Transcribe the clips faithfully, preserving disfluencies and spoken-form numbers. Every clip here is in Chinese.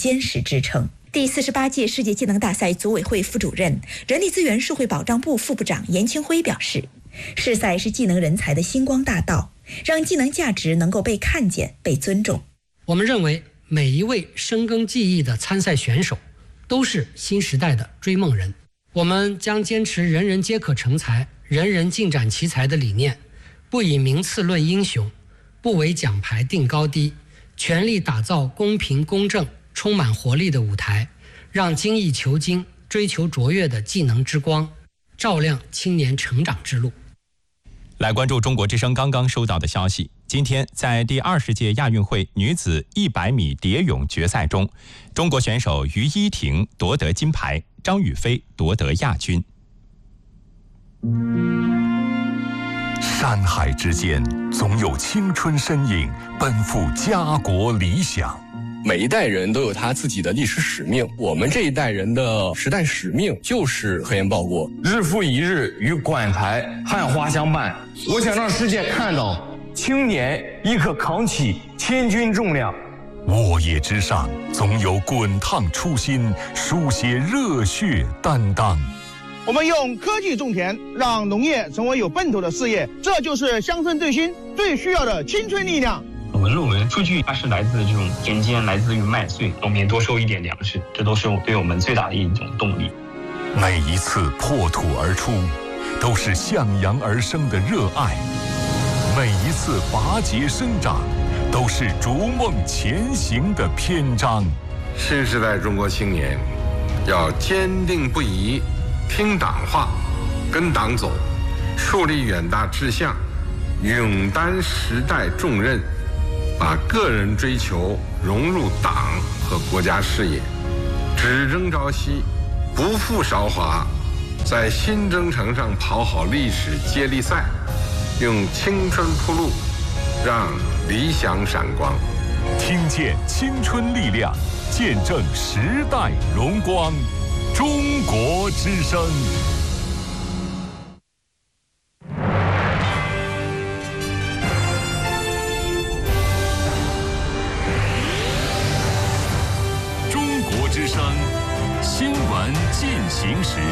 坚实支撑。第四十八届世界技能大赛组委会副主任、人力资源社会保障部副部长严清辉表示，世赛是技能人才的星光大道，让技能价值能够被看见、被尊重。 我们认为，每一位深耕技艺的参赛选手都是新时代的追梦人。我们将坚持人人皆可成才、人人尽展奇才的理念，不以名次论英雄，不为奖牌定高低，全力打造公平公正、充满活力的舞台，让精益求精、追求卓越的技能之光照亮青年成长之路。 来关注中国之声刚刚收到的消息，今天在第二十届亚运会女子一百米蝶泳决赛中，中国选手于依婷夺得金牌，张雨霏夺得亚军。 山海之间，总有青春身影奔赴家国理想。 每一代人都有他自己的历史使命，我们这一代人的时代使命就是核烟报国， 日复一日与馆台汉花相伴。我想让世界看到青年亦可扛起千钧重量。 沃野之上，总有滚烫初心，书写热血担当。 我们用科技种田，让农业成为有奔头的事业，这就是乡村振兴最需要的青春力量。 我们认为数据它是来自这种田间，来自于麦穗，农民多收一点粮食，这都是对我们最大的一种动力。 每一次破土而出，都是向阳而生的热爱；每一次拔节生长，都是逐梦前行的篇章。 新时代中国青年要坚定不移，听党话，跟党走，树立远大志向，勇担时代重任，把个人追求融入党和国家事业，只争朝夕，不负韶华，在新征程上跑好历史接力赛，用青春铺路，让理想闪光。 听见青春力量，见证时代荣光。中国之声。中国之声新闻进行时。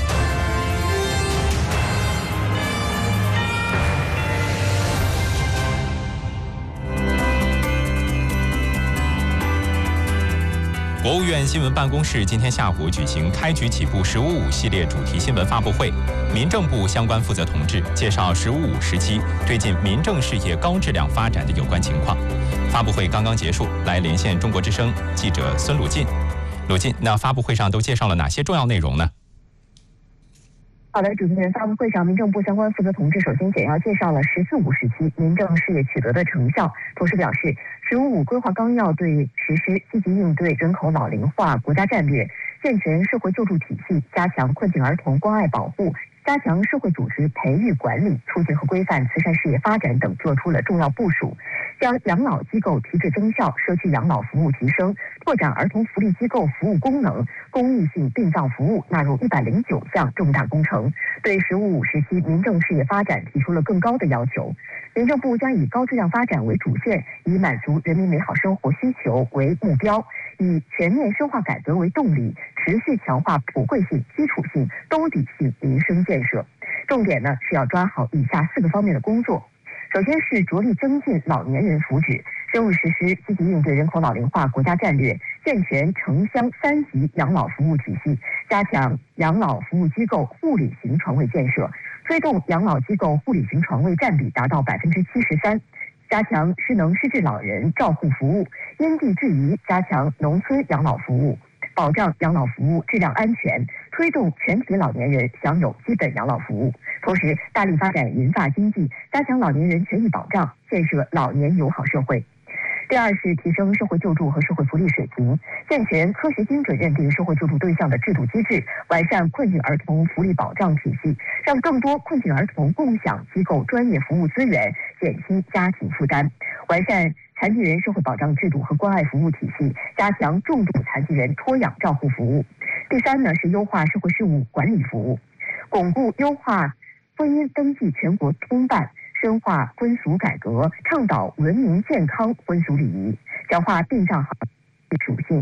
国务院新闻办公室今天下午举行开局起步“十五五”系列主题新闻发布会，民政部相关负责同志介绍“十五五”时期推进民政事业高质量发展的有关情况。发布会刚刚结束，来连线中国之声记者孙鲁进。鲁进，那发布会上都介绍了哪些重要内容呢？ 好的，主持人，发布会上，民政部相关负责同志首先简要介绍了“十四五”时期民政事业取得的成效，同时表示“十五五”规划纲要对实施积极应对人口老龄化国家战略、健全社会救助体系、加强困境儿童关爱保护、加强社会组织培育管理、促进和规范慈善事业发展等作出了重要部署，将养老机构提质增效、社区养老服务提升、拓展儿童福利机构服务功能、公益性殡葬服务纳入一百零九项重大工程，对“十五五”时期民政事业发展提出了更高的要求。民政部将以高质量发展为主线，以满足人民美好生活需求为目标，以全面深化改革为动力，持续强化普惠性、基础性、兜底性民生建设。重点呢是要抓好以下四个方面的工作。首先是着力增进老年人福祉，深入实施积极应对人口老龄化国家战略，健全城乡三级养老服务体系，加强养老服务机构护理型床位建设，推动养老机构护理型床位占比达到百分之七十三，加强失能失智老人照护服务，因地制宜加强农村养老服务，保障养老服务质量安全，推动全体老年人享有基本养老服务。同时，大力发展银发经济，加强老年人权益保障，建设老年友好社会。第二是提升社会救助和社会福利水平，健全科学精准认定社会救助对象的制度机制，完善困境儿童福利保障体系，让更多困境儿童共享机构专业服务资源，减轻家庭负担，完善残疾人社会保障制度和关爱服务体系，加强重度残疾人托养照护服务。第三呢是优化社会事务管理服务，巩固优化婚姻登记全国通办，深化婚俗改革，倡导文明健康婚俗礼仪，强化殡葬行业属性，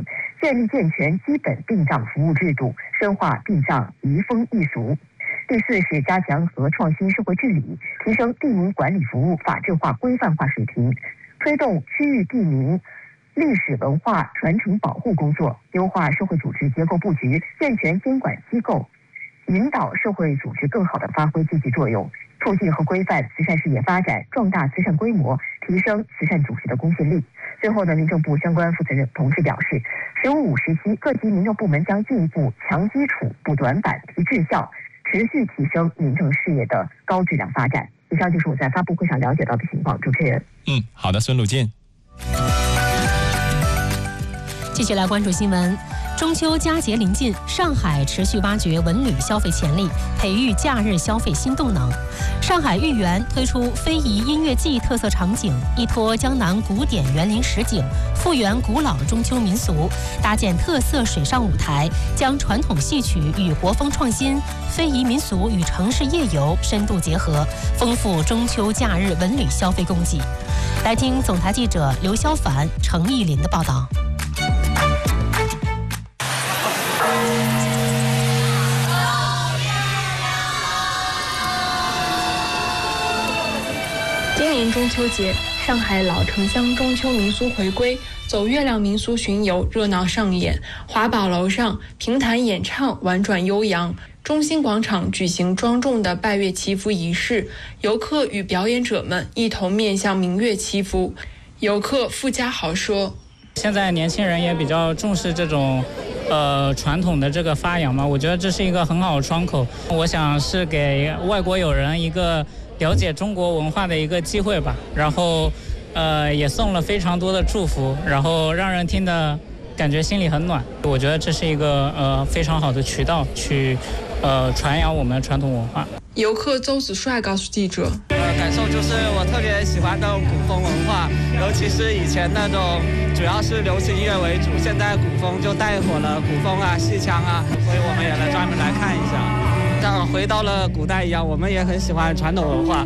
建立健全基本殡葬服务制度，深化殡葬移风易俗。第四是加强和创新社会治理，提升地名管理服务法治化、规范化水平，推动区域地名历史文化传承保护工作，优化社会组织结构布局，健全监管机构，引导社会组织更好地发挥积极作用，促进和规范慈善事业发展，壮大慈善规模，提升慈善组织的公信力。最后呢，民政部相关负责人同志表示，十五五时期，各级民政部门将进一步强基础、补短板、提质效，持续提升民政事业的高质量发展。以上就是我在发布会上了解到的情况。主持人， 嗯，好的，孙路进。 继续来关注新闻。中秋佳节临近，上海持续挖掘文旅消费潜力，培育假日消费新动能。上海豫园推出非遗音乐季特色场景，依托江南古典园林实景，复原古老中秋民俗，搭建特色水上舞台，将传统戏曲与国风创新、非遗民俗与城市夜游深度结合，丰富中秋假日文旅消费供给。来听总台记者刘潇凡、程艺林的报道。 今年中秋节，上海老城乡中秋民俗回归，走月亮民俗巡游热闹上演。华宝楼上评弹演唱婉转悠扬，中心广场举行庄重的拜月祈福仪式，游客与表演者们一同面向明月祈福。游客傅家豪说：“ 现在年轻人也比较重视这种。”呃，传统的这个发扬嘛，我觉得这是一个很好的窗口。我想是给外国友人一个了解中国文化的一个机会吧。然后，呃，也送了非常多的祝福，然后让人听得感觉心里很暖。我觉得这是一个呃非常好的渠道去呃传扬我们传统文化。 游客邹子帅告诉记者：“ 呃，感受就是我特别喜欢那种古风文化，尤其是以前那种主要是流行音乐为主，现在古风就带火了古风啊、戏腔啊，所以我们也来专门来看一下，像回到了古代一样，我们也很喜欢传统文化。”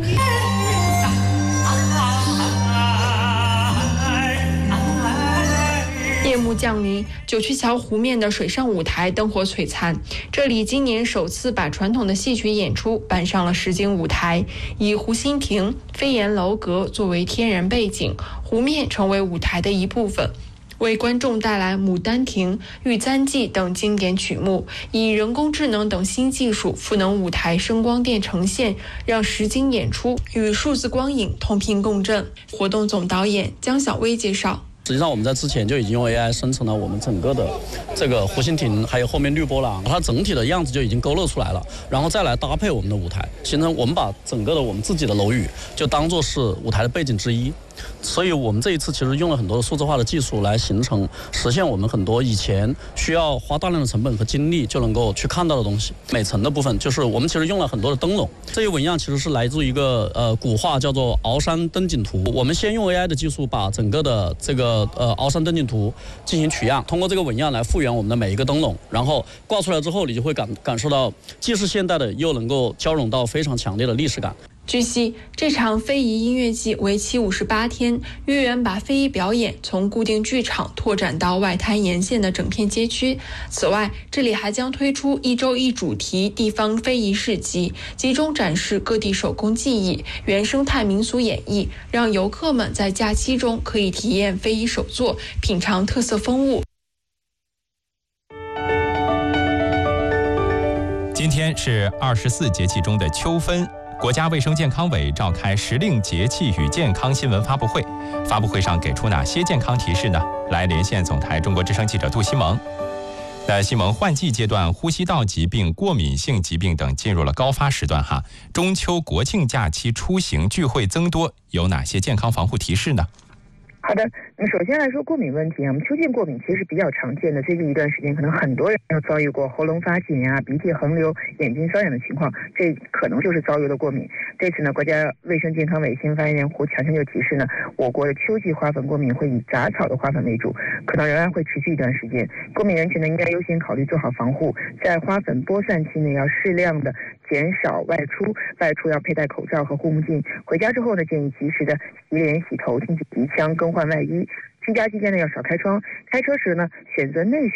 夜幕降临，九曲桥湖面的水上舞台灯火璀璨。这里今年首次把传统的戏曲演出搬上了实景舞台，以湖心亭、飞檐楼阁作为天然背景，湖面成为舞台的一部分，为观众带来《牡丹亭》《玉簪记》等经典曲目，以人工智能等新技术赋能舞台声光电呈现，让实景演出与数字光影同频共振。活动总导演江小薇介绍。 实际上我们在之前就已经用 A I 生成了我们整个的这个湖心亭，还有后面绿波廊，它整体的样子就已经勾勒出来了，然后再来搭配我们的舞台，形成我们把整个的我们自己的楼宇就当作是舞台的背景之一。所以我们这一次其实用了很多的数字化的技术来形成实现我们很多以前需要花大量的成本和精力就能够去看到的东西。每层的部分就是我们其实用了很多的灯笼，这些纹样其实是来自一个呃古画叫做鳌山灯景图。我们先用 A I 的技术把整个的这个呃鳌山灯景图进行取样，通过这个纹样来复原我们的每一个灯笼，然后挂出来之后，你就会感感受到既是现代的，又能够交融到非常强烈的历史感。 据悉，这场非遗音乐季为期五十八天，豫园把非遗表演从固定剧场拓展到外滩沿线的整片街区。此外，这里还将推出一周一主题地方非遗市集，集中展示各地手工技艺、原生态民俗演绎，让游客们在假期中可以体验非遗手作，品尝特色风物。 今天是二十四节气中的秋分。国家卫生健康委召开时令节气与健康新闻发布会，发布会上给出哪些健康提示呢？来连线总台中国之声记者杜西蒙。那西蒙，换季阶段，呼吸道疾病、过敏性疾病等进入了高发时段哈。中秋国庆假期出行聚会增多，有哪些健康防护提示呢？ 好的，那首先来说过敏问题啊，我们秋季过敏其实比较常见的，最近一段时间可能很多人都遭遇过喉咙发紧啊、鼻涕横流、眼睛瘙痒的情况，这可能就是遭遇了过敏。这次呢，国家卫生健康委新闻发言人胡强强就提示呢，我国的秋季花粉过敏会以杂草的花粉为主，可能仍然会持续一段时间。过敏人群呢，应该优先考虑做好防护，在花粉播散期内要适量的减少外出，外出要佩戴口罩和护目镜。回家之后呢，建议及时的洗脸、洗头、清洗鼻腔、更换换外衣。居家期间呢要少开窗，开车时呢选择内